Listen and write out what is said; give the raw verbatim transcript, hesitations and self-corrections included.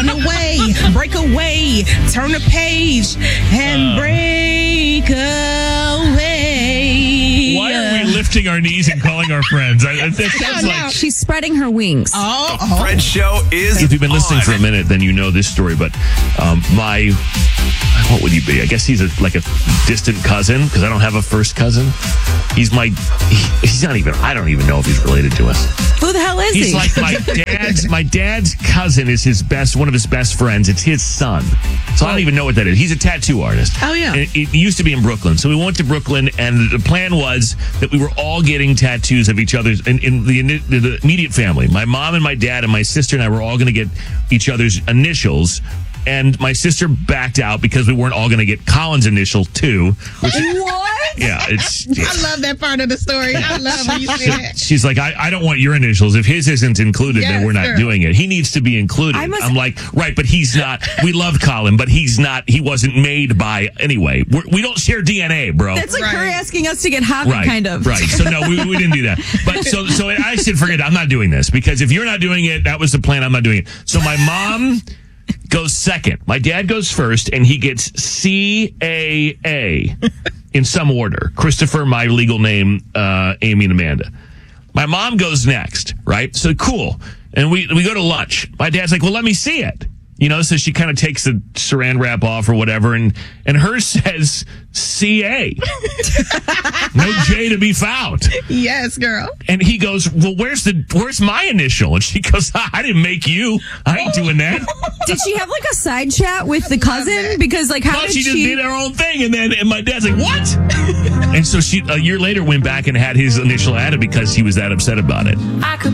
run away, break away, turn the page, and Uh. break away. Why are we lifting our knees and calling our friends? I, that sounds like... She's spreading her wings. Oh, The Fred Show is If you've been listening on. for a minute, then you know this story. But um, my, what would he be? I guess he's a, like a distant cousin because I don't have a first cousin. He's my, he, he's not even, I don't even know if he's related to us. Who the hell is He's he? like my dad's, my dad's cousin is his best, one of his best friends. It's his son. So I don't even know what that is. He's a tattoo artist. Oh, yeah. And it, it used to be in Brooklyn. So we went to Brooklyn and the plan was that we were all getting tattoos of each other's in, in the, the immediate family. My mom and my dad and my sister and I were all going to get each other's initials. And my sister backed out because we weren't all going to get Colin's initial too. Which is, What? yeah, it's, I love that part of the story. I love when you say that. she's like, I, I don't want your initials. If his isn't included, then Yes, we're not girl. doing it. He needs to be included. I must- I'm like, right, but he's not. We love Colin, but he's not. He wasn't made by anyway. We're, we don't share D N A, bro. That's like her Right. asking us to get hockey, Right, kind of. right. So no, we, we didn't do that. But so so I said, forget it. I'm not doing this because if you're not doing it, that was the plan. I'm not doing it. So my mom goes second. My dad goes first, and he gets C A A in some order. Christopher, my legal name, uh, Amy and Amanda. My mom goes next, right? So cool. And we we go to lunch. My dad's like, well, let me see it. You know, so she kind of takes the saran wrap off or whatever, and, and hers says C A. No J to be found. Yes, girl. And he goes, well, where's the where's my initial? And she goes, I didn't make you. I ain't doing that. Did she have like a side chat with the cousin? that. Because like how Well, did she she? just did her own thing, and then and my dad's like, what? And so she a year later went back and had his initial added because he was that upset about it.